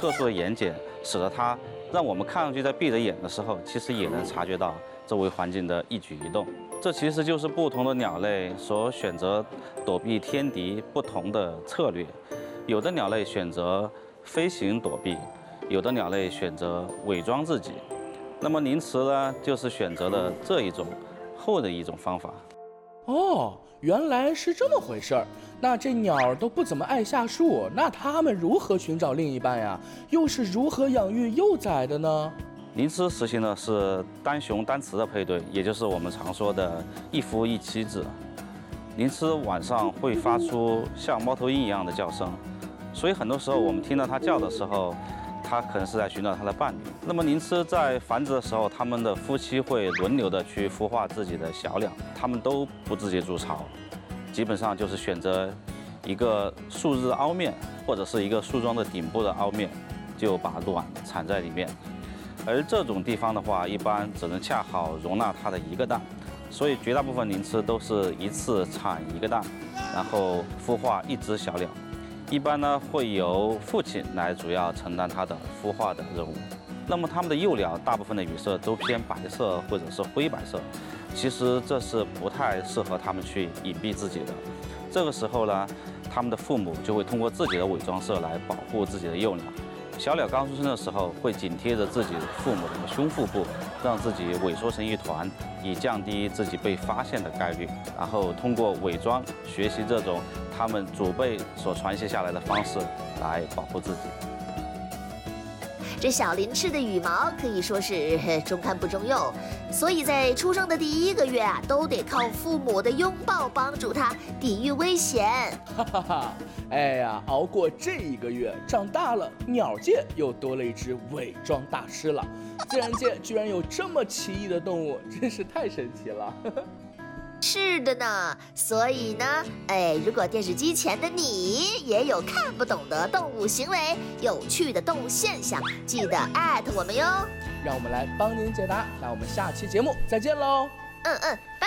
特殊的眼睑，使得它让我们看上去在闭着眼的时候，其实也能察觉到周围环境的一举一动。这其实就是不同的鸟类所选择躲避天敌不同的策略。有的鸟类选择飞行躲避，有的鸟类选择伪装自己。那么宁迟呢，就是选择了这一种后的一种方法。 哦，原来是这么回事儿。那这鸟儿都不怎么爱下树，那它们如何寻找另一半呀？又是如何养育幼崽的呢？ 宁迟实行的是单雄单雌的配对，也就是我们常说的一夫一妻制。宁迟晚上会发出像猫头鹰一样的叫声，所以很多时候我们听到它叫的时候，它可能是在寻找它的伴侣。那么宁迟在繁殖的时候，它们的夫妻会轮流的去孵化自己的小鸟，它们都不自己筑巢，基本上就是选择一个树枝的凹面，或者是一个树桩的顶部的凹面，就把卵产在里面。而这种地方的话，一般只能恰好容纳它的一个蛋，所以绝大部分宁迟都是一次产一个蛋，然后孵化一只小鸟。一般呢会由父亲来主要承担它的孵化的任务。那么它们的幼鸟大部分的羽色都偏白色或者是灰白色，其实这是不太适合它们去隐蔽自己的。这个时候呢，它们的父母就会通过自己的伪装色来保护自己的幼鸟。小鸟刚出生的时候会紧贴着自己父母的胸腹部，让自己萎缩成一团，以降低自己被发现的概率。然后通过伪装学习这种他们祖辈所传续下来的方式来保护自己。 这小鳞翅的羽毛可以说是中看不中用，所以在出生的第1个月啊，都得靠父母的拥抱帮助它抵御危险。 哈哈哈！哎呀，熬过这1个月，长大了，鸟界又多了一只伪装大师了。自然界居然有这么奇异的动物，真是太神奇了。 是的呢，所以呢，如果电视机前的你也有看不懂的动物行为、有趣的动物现象，记得艾特我们哟。 让我们来帮您解答。那我们下期节目再见喽。 拜。